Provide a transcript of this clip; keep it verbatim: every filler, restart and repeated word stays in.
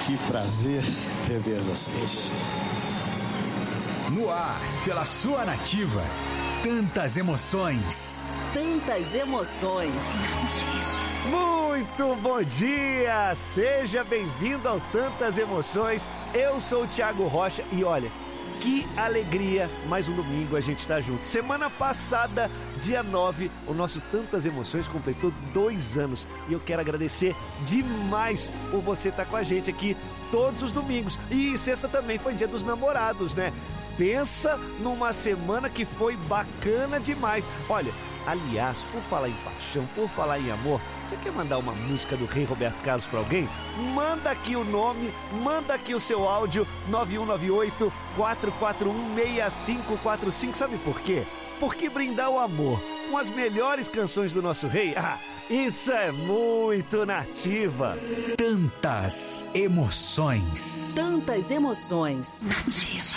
Que prazer rever vocês. No ar, pela sua Nativa. Tantas emoções. Tantas emoções. Muito bom dia! Seja bem-vindo ao Tantas Emoções. Eu sou o Thiago Rocha e olha, que alegria, mais um domingo a gente está junto. Semana passada, dia nove, o nosso Tantas Emoções completou dois anos. E eu quero agradecer demais por você estar com a gente aqui todos os domingos. E sexta também foi dia dos namorados, né? Pensa numa semana que foi bacana demais. Olha, aliás, por falar em paixão, por falar em amor, você quer mandar uma música do Rei Roberto Carlos para alguém? Manda aqui o nome, manda aqui o seu áudio nove um nove oito, quatro quatro um, seis cinco quatro cinco. Sabe por quê? Porque brindar o amor com as melhores canções do nosso rei, ah, isso é muito Nativa. Tantas emoções. Tantas emoções. Nativa.